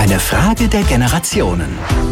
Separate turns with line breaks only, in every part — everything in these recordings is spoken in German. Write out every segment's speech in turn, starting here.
Eine Frage der Generationen.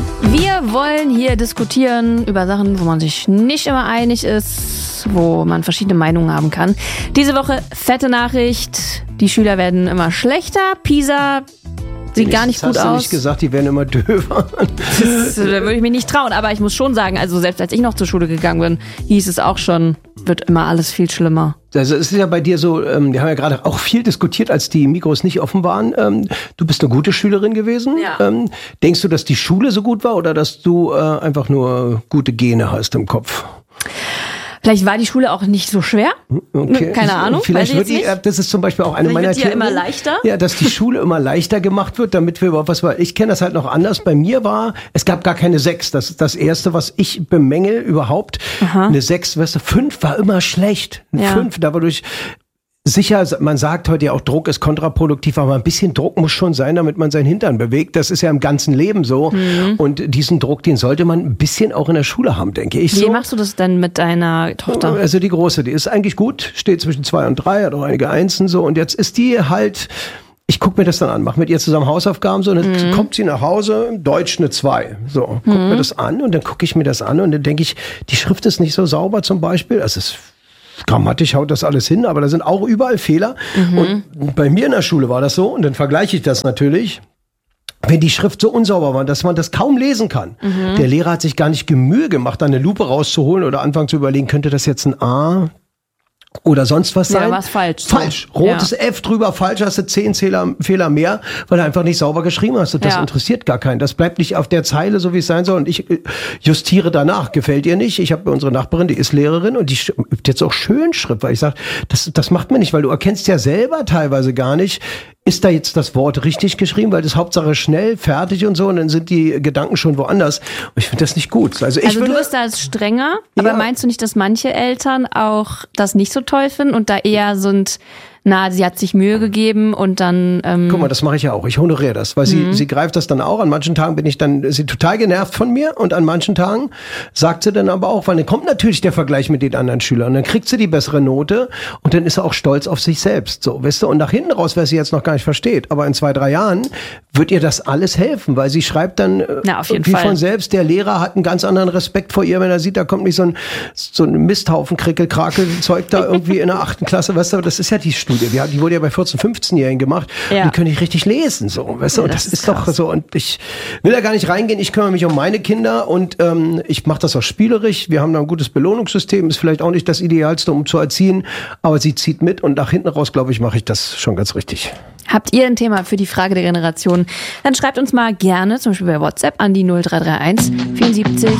Wir wollen hier diskutieren über Sachen, wo man sich nicht immer einig ist, wo man verschiedene Meinungen haben kann. Diese Woche fette Nachricht, die Schüler werden immer schlechter, PISA sieht gar nicht gut aus.
Hast du nicht gesagt, die werden immer döver?
Da würde ich mich nicht trauen, aber ich muss schon sagen, also selbst als ich noch zur Schule gegangen bin, hieß es auch schon, wird immer alles viel schlimmer.
Also es ist ja bei dir so, wir haben ja gerade auch viel diskutiert, als die Mikros nicht offen waren. Du bist eine gute Schülerin gewesen.
Ja.
Denkst du, dass die Schule so gut war oder dass du einfach nur gute Gene hast im Kopf?
Vielleicht war die Schule auch nicht so schwer.
Okay.
Keine Ahnung.
Vielleicht wird das ist zum Beispiel auch eine meiner
Theorien. Immer leichter.
Ja, dass die Schule immer leichter gemacht wird, damit wir überhaupt was. Ich kenne das halt noch anders. Bei mir es gab gar keine 6. Das ist das Erste, was ich bemängel überhaupt.
Aha.
Eine 6, weißt du, 5 war immer schlecht. Eine 5, da war durch. Sicher, man sagt heute ja auch, Druck ist kontraproduktiv, aber ein bisschen Druck muss schon sein, damit man seinen Hintern bewegt. Das ist ja im ganzen Leben so. Mhm. Und diesen Druck, den sollte man ein bisschen auch in der Schule haben, denke ich.
Wie machst du das denn mit deiner Tochter?
Also die Große, die ist eigentlich gut, steht zwischen 2 und 3, hat auch einige Einsen so. Und jetzt ist die halt, ich gucke mir das dann an, mache mit ihr zusammen Hausaufgaben so. Und dann kommt sie nach Hause, Deutsch eine 2. So, guck mir das an und dann gucke ich mir das an und dann denke ich, die Schrift ist nicht so sauber zum Beispiel. Also es ist grammatisch haut das alles hin, aber da sind auch überall Fehler. Und bei mir in der Schule war das so, und dann vergleiche ich das natürlich, wenn die Schrift so unsauber war, dass man das kaum lesen kann. Der Lehrer hat sich gar nicht Mühe gemacht, da eine Lupe rauszuholen oder anfangen zu überlegen, könnte das jetzt ein A oder sonst was sein?
Ja, war es falsch.
Falsch. Rotes F drüber, falsch, hast du 10 Fehler mehr, weil du einfach nicht sauber geschrieben hast. Und das interessiert gar keinen. Das bleibt nicht auf der Zeile, so wie es sein soll. Und ich justiere danach. Gefällt ihr nicht? Ich habe unsere Nachbarin, die ist Lehrerin und die übt jetzt auch Schönschrift, weil ich sage, das macht man nicht, weil du erkennst ja selber teilweise gar nicht, ist da jetzt das Wort richtig geschrieben, weil das Hauptsache schnell, fertig und so, und dann sind die Gedanken schon woanders. Und ich finde das nicht gut. Also du
bist da strenger, aber meinst du nicht, dass manche Eltern auch das nicht so toll finden und da eher sind, sie hat sich Mühe gegeben und dann...
Guck mal, das mache ich ja auch. Ich honoriere das, weil sie greift das dann auch. An manchen Tagen ist sie total genervt von mir und an manchen Tagen sagt sie dann aber auch, weil dann kommt natürlich der Vergleich mit den anderen Schülern. Und dann kriegt sie die bessere Note und dann ist sie auch stolz auf sich selbst. So, weißt du? Und nach hinten raus, wer sie jetzt noch gar nicht versteht, aber in 2, 3 Jahren wird ihr das alles helfen, weil sie schreibt dann wie von selbst, der Lehrer hat einen ganz anderen Respekt vor ihr, wenn er sieht, da kommt nicht so ein Misthaufen, Krickel-Krakel-Zeug da irgendwie in der 8. Klasse. Weißt du, das ist ja die Studie. Die wurde ja bei 14-, 15-Jährigen gemacht. Ja. Die können nicht richtig lesen, so, weißt du? Und das ist doch so. Und ich will da gar nicht reingehen. Ich kümmere mich um meine Kinder und ich mache das auch spielerisch. Wir haben da ein gutes Belohnungssystem. Ist vielleicht auch nicht das Idealste, um zu erziehen, aber sie zieht mit und nach hinten raus, glaube ich, mache ich das schon ganz richtig.
Habt ihr ein Thema für die Frage der Generation? Dann schreibt uns mal gerne, zum Beispiel bei WhatsApp, an die 0331 74